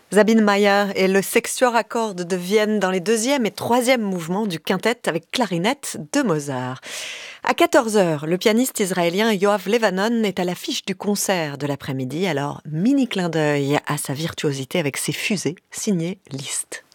Sabine Mayer et le Sextuor à cordes de Vienne dans les deuxième et troisième mouvements du quintet avec clarinette de Mozart. À 14 heures, le pianiste israélien Yoav Levanon est à l'affiche du concert de l'après-midi, alors mini clin d'œil à sa virtuosité avec ses fusées, signé Liszt.